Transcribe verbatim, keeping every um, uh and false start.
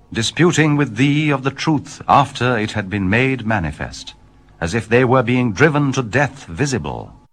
disputing with thee of the truth after it had been made manifest, as if they were being driven to death visible.